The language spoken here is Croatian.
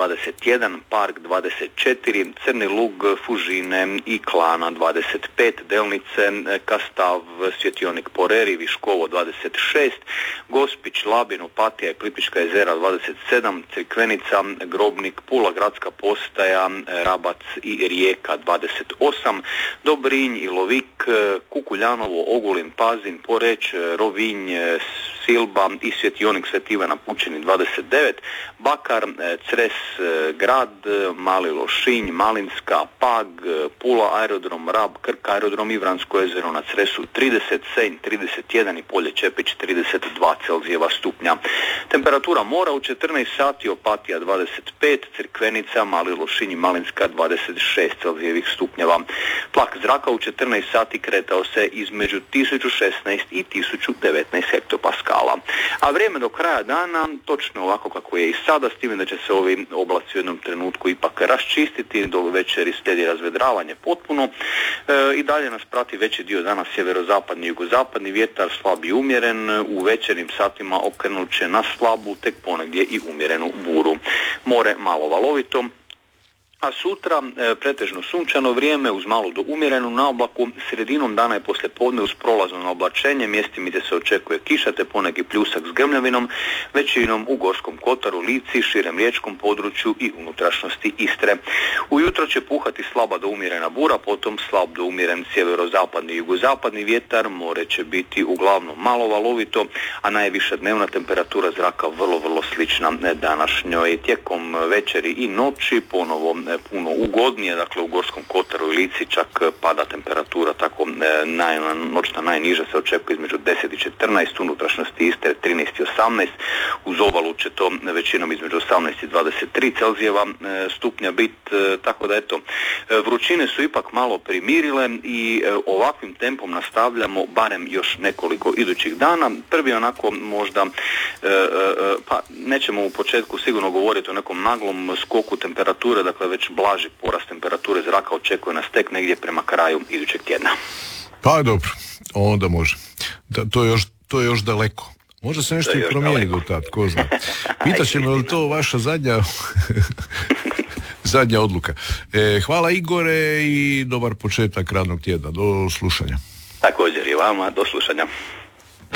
21, Park 24, Crni Lug, Fužine i Klana 25, Delnice, Kastav, Svjetionik Poreri, Viškovo 26, Gospić, Labin, Opatija i Plitvička jezera 27, Crikvenica, Grobnik, Pula, Gradska postaja, Rabac i Rijeka 28, Dobrinj, Ilovik, Kukuljanovo, Ogulin, Pazin, Poreć, Rovinj, Silba i Svjetionik Sveti Ivan Pučini 29, Bakar, Cres, Grad, Mali Lošinj, Malinska, Pag, Pula, aerodrom Rab, Krk, aerodrom i Vransko jezero na Cresu 30, Senj 31 i Polje Čepić 32 Celzijeva stupnja. Temperatura mora u 14 sati Opatija 25, Crikvenica, Mali Lošinj i Malinska 26 Celzijevih stupnjeva. Tlak zraka u 14 sati kretao se između 1016 i 1019 hektopaskala. A vrijeme do kraja dana točno ovako kako je i sada, s time da će se ovi oblaci u jednom trenutku ipak raščistiti, do večeri slijedi razvedravanje potpuno. I dalje nas prati veći dio dana sjeverozapadni i jugozapadni vjetar, slab i umjeren, u večernjim satima okrenut će na slabu, tek ponegdje i umjerenu buru. More malo valovito. A sutra pretežno sunčano vrijeme uz malo do umjerenu naoblaku, sredinom dana i poslijepodne uz prolazno na oblačenje, mjestimice se očekuje kiša te poneki pljusak s grmljavinom, većinom u Gorskom kotaru, Lici, širem riječkom području i unutrašnjosti Istre. Ujutro će puhati slaba do umjerena bura, potom slab do umjeren sjeverozapadni i jugozapadni vjetar, more će biti uglavnom malo valovito, a najviša dnevna temperatura zraka vrlo slična današnjoj. Tijekom večeri i noći ponovo puno ugodnije, dakle u Gorskom kotaru i Lici čak pada temperatura, tako noćna najniža se očekuje između 10 i 14, unutrašnjosti Istre 13 i 18, uz obalu će to većinom između 18 i 23 Celzijeva stupnja bit, tako da eto, vrućine su ipak malo primirile i ovakvim tempom nastavljamo barem još nekoliko idućih dana. Prvi onako možda, pa nećemo u početku sigurno govoriti o nekom naglom skoku temperature, dakle već blaži porast temperature zraka očekuje nas tek negdje prema kraju idućeg tjedna. Pa dobro, onda može. To je još daleko. Može se nešto i promijeniti do tad, ko zna. Pitaćemo je li to vaša zadnja odluka. Hvala Igore i dobar početak radnog tjedna. Do slušanja. Također i vama, do slušanja.